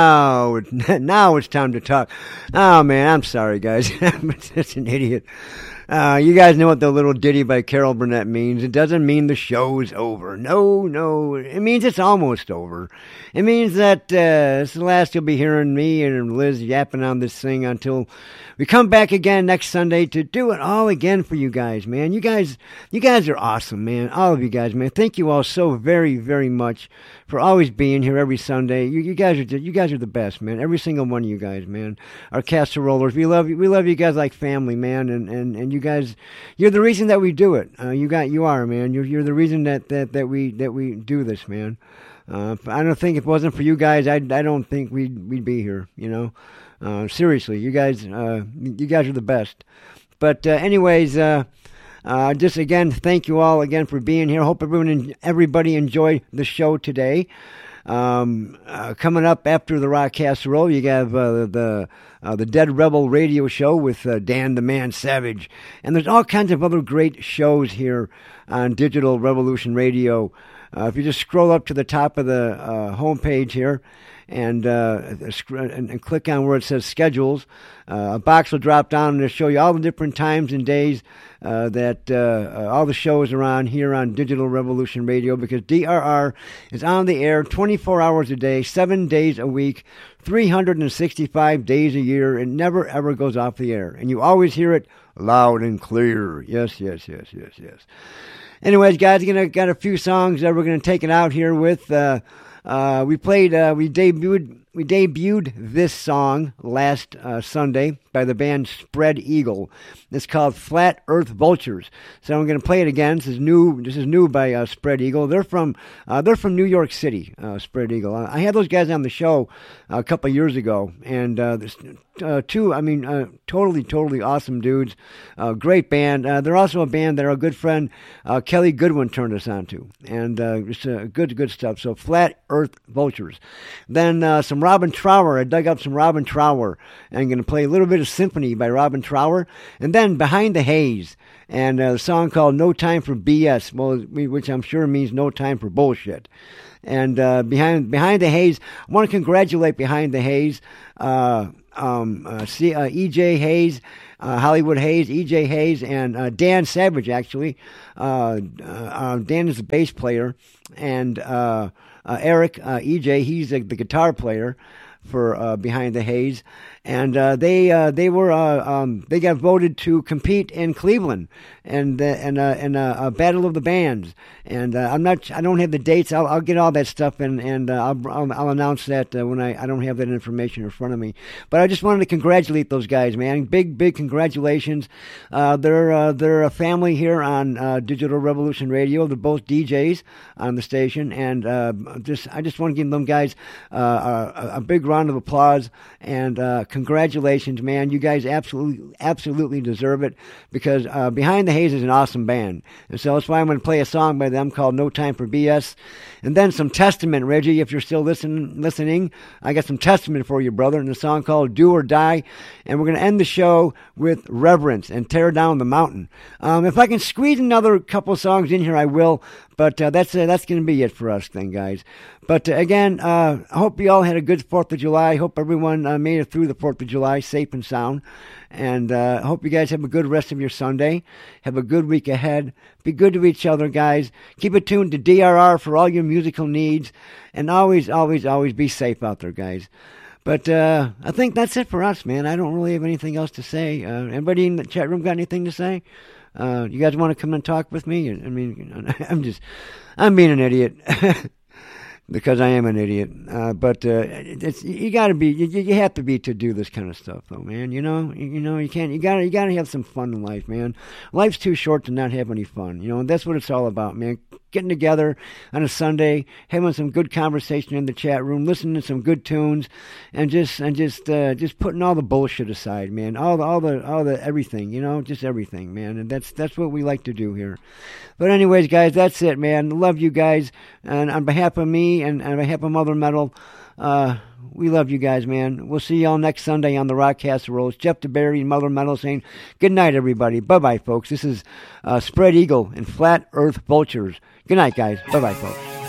now it's time to talk. Oh, man, I'm sorry, guys. I'm just an idiot. You guys know what the little ditty by Carol Burnett means. It doesn't mean the show's over. No. It means it's almost over. It means that it's the last you'll be hearing me and Liz yapping on this thing until we come back again next Sunday to do it all again for you guys, man. You guys are awesome, man. All of you guys, man. Thank you all so very, very much for always being here every Sunday. You guys are the best, man. Every single one of you guys, man. Our casserolers, we love you guys like family, man. And you guys, you're the reason that we do it. You are, man. You're the reason that we do this, man. I don't think if it wasn't for you guys, I don't think we'd be here. You know, seriously, you guys are the best. But anyways, just again, thank you all again for being here. Hope everybody enjoyed the show today. Coming up after the Rock Casserole, you have the Dead Rebel radio show with Dan the Man Savage, and there's all kinds of other great shows here on Digital Revolution Radio. If you just scroll up to the top of the homepage here and click on where it says schedules, a box will drop down and it'll show you all the different times and days that all the shows are on here on Digital Revolution Radio, because DRR is on the air 24 hours a day, 7 days a week, 365 days a year. It never, ever goes off the air. And you always hear it loud and clear. Yes. Anyways, guys, got a few songs that we're going to take it out here with. We debuted this song last Sunday by the band Spread Eagle. It's called Flat Earth Vultures. So I'm going to play it again. This is new by Spread Eagle. They're from New York City. Spread Eagle. I had those guys on the show a couple of years ago, and totally awesome dudes. Great band. They're also a band that our good friend Kelly Goodwin turned us on to, and just good stuff. So Flat Earth Vultures. Then some Robin Trower. I dug up some Robin Trower, and I'm going to play a little bit of Symphony by Robin Trower, and then Behind the Haze, and a song called No Time for BS, which I'm sure means no time for bullshit. And behind the Haze, I want to congratulate Behind the Haze, E.J. Hayes, Hollywood Hayes, E.J. Hayes, and Dan Savage, actually. Dan is the bass player, and Eric, E.J., he's the guitar player for Behind the Haze. And they got voted to compete in Cleveland and a Battle of the Bands. And I don't have the dates. I'll get all that stuff and I'll announce that when I don't have that information in front of me. But I just wanted to congratulate those guys, man. Big congratulations. They're a family here on Digital Revolution Radio. They're both DJs on the station, and I just want to give them guys a big round of applause and congratulations, man. You guys absolutely deserve it, because Behind the Haze is an awesome band. And so that's why I'm going to play a song by them called No Time for BS. And then some Testament, Reggie, if you're still listening. I got some Testament for you, brother, and a song called Do or Die. And we're going to end the show with Reverence and Tear Down the Mountain. If I can squeeze another couple songs in here, I will. But that's going to be it for us then, guys. But again, I hope you all had a good 4th of July. I hope everyone made it through the 4th of July safe and sound. And I hope you guys have a good rest of your Sunday. Have a good week ahead. Be good to each other, guys. Keep it tuned to DRR for all your musical needs. And always be safe out there, guys. But I think that's it for us, man. I don't really have anything else to say. Anybody in the chat room got anything to say? You guys want to come and talk with me? I mean, I'm being an idiot. Because I am an idiot. But you got to be, you have to be to do this kind of stuff, though, man. You know, you can't. You got to have some fun in life, man. Life's too short to not have any fun. You know, and that's what it's all about, man. Getting together on a Sunday, having some good conversation in the chat room, listening to some good tunes, and just putting all the bullshit aside, man. All the everything, you know, just everything, man. And that's what we like to do here. But anyways, guys, that's it, man. Love you guys, and on behalf of me and on behalf of Mother Metal, we love you guys, man. We'll see y'all next Sunday on the Rock Casseroles. Jeff DeBerry and Mother Metal saying good night, everybody. Bye-bye, folks. This is Spread Eagle and Flat Earth Vultures. Good night, guys. Bye-bye, folks.